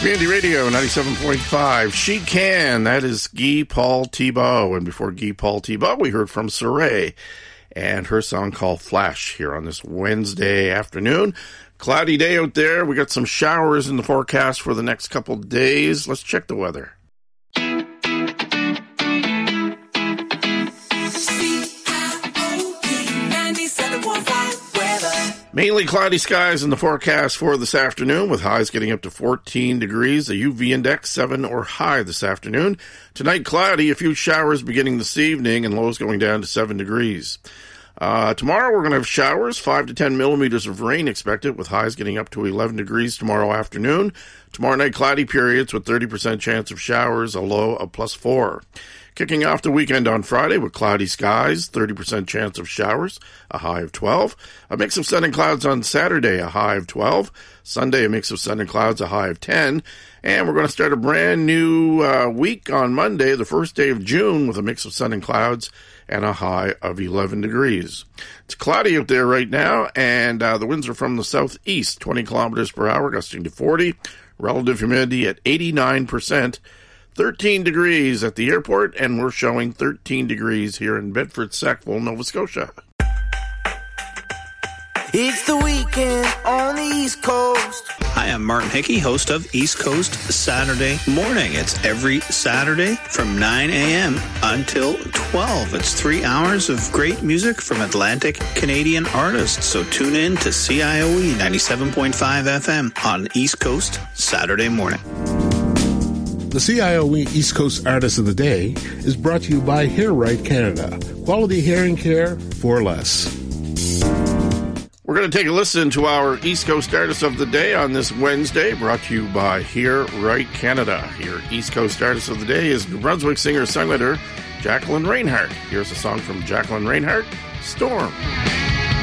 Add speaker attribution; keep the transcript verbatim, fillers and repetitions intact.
Speaker 1: Community Radio ninety-seven point five. She Can. That is Guy Paul Thibault. And before Guy Paul Thibault, we heard from Saray and her song called Flash here on this Wednesday afternoon. Cloudy day out there. We got some showers in the forecast for the next couple days. Let's check the weather. Mainly cloudy skies in the forecast for this afternoon, with highs getting up to fourteen degrees, a U V index seven or high this afternoon. Tonight, cloudy, a few showers beginning this evening, and lows going down to seven degrees. Uh, tomorrow, we're going to have showers, five to ten millimeters of rain expected, with highs getting up to eleven degrees tomorrow afternoon. Tomorrow night, cloudy periods with thirty percent chance of showers, a low of plus four. Kicking off the weekend on Friday with cloudy skies, thirty percent chance of showers, a high of twelve. A mix of sun and clouds on Saturday, a high of twelve. Sunday, a mix of sun and clouds, a high of ten. And we're going to start a brand new uh, week on Monday, the first day of June, with a mix of sun and clouds and a high of eleven degrees. It's cloudy out there right now, and uh, the winds are from the southeast, twenty kilometers per hour, gusting to forty. Relative humidity at eighty-nine percent. thirteen degrees at the airport, and we're showing thirteen degrees here in Bedford-Sackville, Nova Scotia.
Speaker 2: It's the weekend on the East Coast.
Speaker 3: Hi, I'm Martin Hickey, host of East Coast Saturday Morning. It's every Saturday from nine a.m. until twelve. It's three hours of great music from Atlantic Canadian artists. So tune in to C I O E ninety-seven point five F M on East Coast Saturday Morning.
Speaker 4: The C I O E East Coast Artist of the Day is brought to you by Hair Right Canada. Quality hearing care for less.
Speaker 1: We're going to take a listen to our East Coast Artist of the Day on this Wednesday, brought to you by Hair Right Canada. Your East Coast Artist of the Day is New Brunswick singer-songwriter Jacqueline Reinhardt. Here's a song from Jacqueline Reinhardt, Storm.